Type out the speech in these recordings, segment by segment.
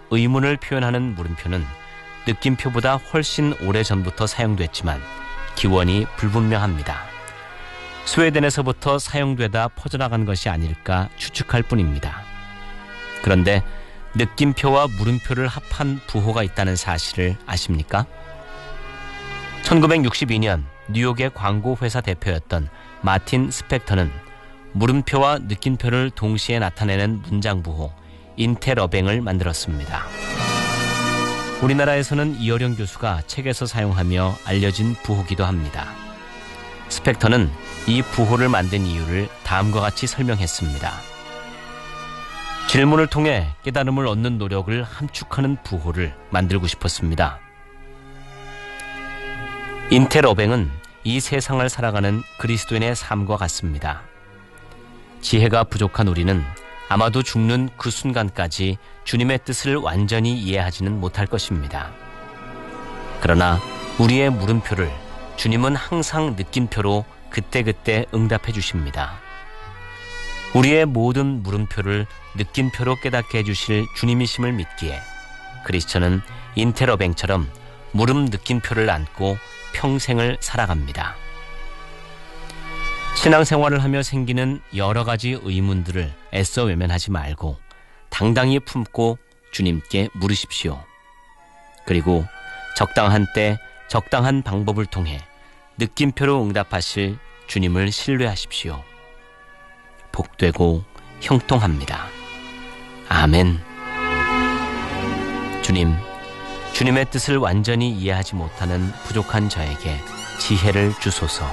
의문을 표현하는 물음표는 느낌표보다 훨씬 오래전부터 사용됐지만 기원이 불분명합니다. 스웨덴에서부터 사용되다 퍼져나간 것이 아닐까 추측할 뿐입니다. 그런데 느낌표와 물음표를 합한 부호가 있다는 사실을 아십니까? 1962년 뉴욕의 광고회사 대표였던 마틴 스펙터는 물음표와 느낌표를 동시에 나타내는 문장부호 인텔어뱅을 만들었습니다. 우리나라에서는 이어령 교수가 책에서 사용하며 알려진 부호기도 합니다. 스펙터는 이 부호를 만든 이유를 다음과 같이 설명했습니다. 질문을 통해 깨달음을 얻는 노력을 함축하는 부호를 만들고 싶었습니다. 인텔어뱅은 이 세상을 살아가는 그리스도인의 삶과 같습니다. 지혜가 부족한 우리는 아마도 죽는 그 순간까지 주님의 뜻을 완전히 이해하지는 못할 것입니다. 그러나 우리의 물음표를 주님은 항상 느낌표로 그때그때 응답해 주십니다. 우리의 모든 물음표를 느낌표로 깨닫게 해주실 주님이심을 믿기에 크리스천은 인텔어뱅처럼 물음 느낌표를 안고 평생을 살아갑니다. 신앙생활을 하며 생기는 여러 가지 의문들을 애써 외면하지 말고 당당히 품고 주님께 물으십시오. 그리고 적당한 때 적당한 방법을 통해 느낌표로 응답하실 주님을 신뢰하십시오. 복되고 형통합니다. 아멘. 주님의 뜻을 완전히 이해하지 못하는 부족한 저에게 지혜를 주소서.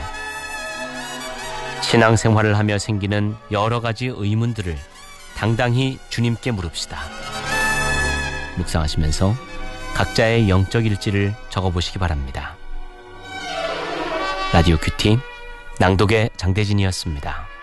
신앙생활을 하며 생기는 여러 가지 의문들을 당당히 주님께 물읍시다. 묵상하시면서 각자의 영적 일지를 적어보시기 바랍니다. 라디오 큐티 낭독의 장대진이었습니다.